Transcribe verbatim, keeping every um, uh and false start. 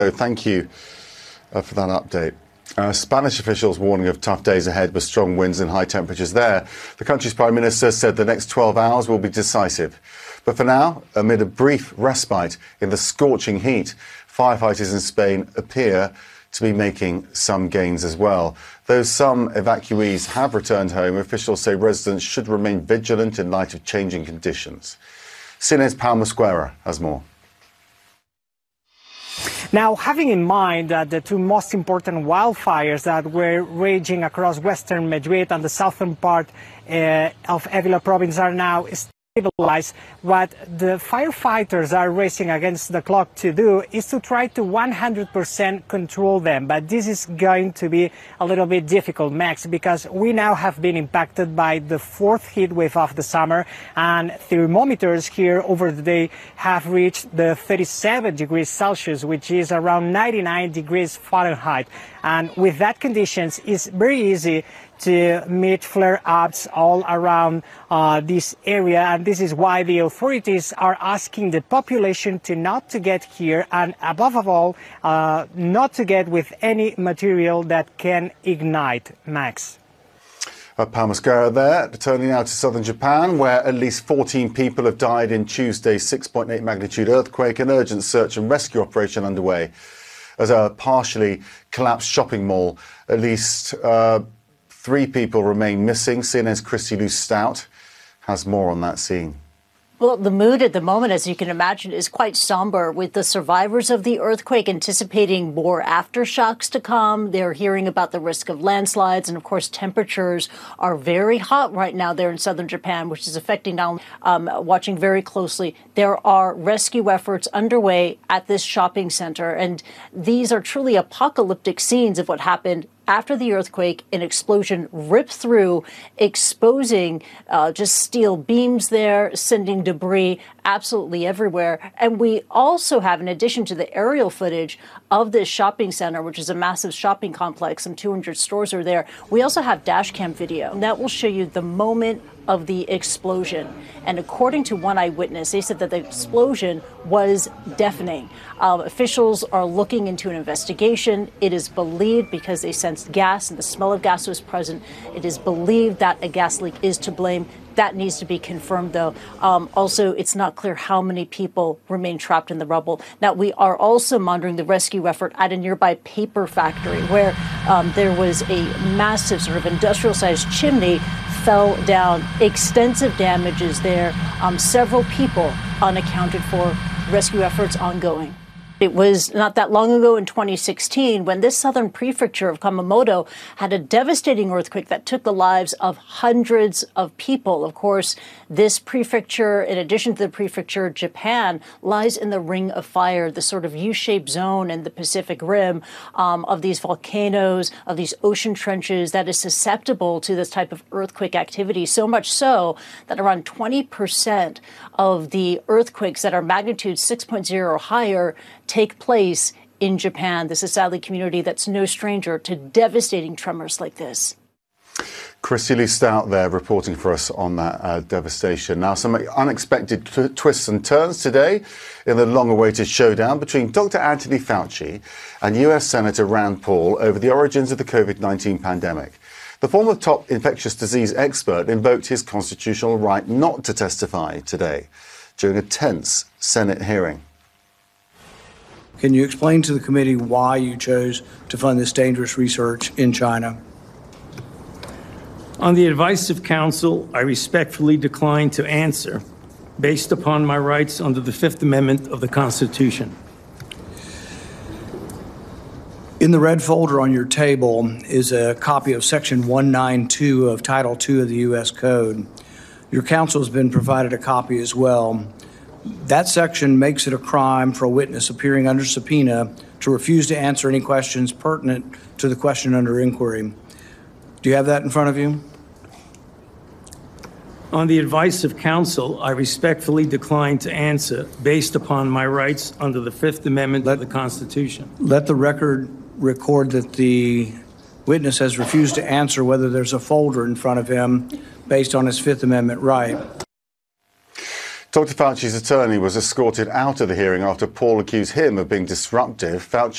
Thank you uh, for that update. Uh, Spanish officials warning of tough days ahead with strong winds and high temperatures there. The country's Prime Minister said the next twelve hours will be decisive. But for now, amid a brief respite in the scorching heat, firefighters in Spain appear to be making some gains as well. Though some evacuees have returned home, officials say residents should remain vigilant in light of changing conditions. C N N's Pau Mosquera has more. Now, having in mind that the two most important wildfires that were raging across western Madrid and the southern part uh, of Avila province are now stabilized, what the firefighters are racing against the clock to do is to try to one hundred percent control them. But this is going to be a little bit difficult, Max, because we now have been impacted by the fourth heat wave of the summer, and thermometers here over the day have reached the thirty-seven degrees Celsius, which is around ninety-nine degrees Fahrenheit. And with that conditions, it's very easy to meet flare-ups all around uh, this area, and this is why the authorities are asking the population to not to get here, and above all, uh, not to get with any material that can ignite. Max. Uh, Pau Mosquera there. Turning now to southern Japan, where at least fourteen people have died in Tuesday's six point eight magnitude earthquake. An urgent search and rescue operation underway as a partially collapsed shopping mall. At least uh, Three people remain missing. C N N's Christy Lou Stout has more on that scene. Well, the mood at the moment, as you can imagine, is quite somber, with the survivors of the earthquake anticipating more aftershocks to come. They're hearing about the risk of landslides. And, of course, temperatures are very hot right now there in southern Japan, which is affecting now, um, watching very closely. There are rescue efforts underway at this shopping center. And these are truly apocalyptic scenes of what happened after the earthquake. An explosion ripped through, exposing uh, just steel beams there, sending debris absolutely everywhere. And we also have, in addition to the aerial footage of this shopping center, which is a massive shopping complex, some two hundred stores are there, we also have dash cam video. And that will show you the moment of the explosion. And according to one eyewitness, they said that the explosion was deafening. Um, officials are looking into an investigation. It is believed, because they sensed gas and the smell of gas was present, it is believed that a gas leak is to blame. That needs to be confirmed, though. Um, also, it's not clear how many people remain trapped in the rubble. Now, we are also monitoring the rescue effort at a nearby paper factory where um, there was a massive sort of industrial-sized chimney fell down. Extensive damages there. Um, several people unaccounted for. Rescue efforts ongoing. It was not that long ago in twenty sixteen when this southern prefecture of Kumamoto had a devastating earthquake that took the lives of hundreds of people. Of course, this prefecture, in addition to the prefecture, Japan, lies in the Ring of Fire, the sort of U-shaped zone in the Pacific Rim um, of these volcanoes, of these ocean trenches that is susceptible to this type of earthquake activity, so much so that around twenty percent of the earthquakes that are magnitude six point oh or higher take place in Japan. This is sadly a community that's no stranger to devastating tremors like this. Christy Lou Stout there reporting for us on that uh, devastation. Now, some unexpected t- twists and turns today in the long-awaited showdown between Doctor Anthony Fauci and U S Senator Rand Paul over the origins of the COVID nineteen pandemic. The former top infectious disease expert invoked his constitutional right not to testify today during a tense Senate hearing. Can you explain to the committee why you chose to fund this dangerous research in China? On the advice of counsel, I respectfully decline to answer based upon my rights under the Fifth Amendment of the Constitution. In the red folder on your table is a copy of Section one ninety-two of Title two of the U S Code. Your counsel has been provided a copy as well. That section makes it a crime for a witness appearing under subpoena to refuse to answer any questions pertinent to the question under inquiry. Do you have that in front of you? On the advice of counsel, I respectfully decline to answer based upon my rights under the Fifth Amendment let, of the Constitution. Let the record record that the witness has refused to answer whether there's a folder in front of him based on his Fifth Amendment right. Doctor Fauci's attorney was escorted out of the hearing after Paul accused him of being disruptive. Fauci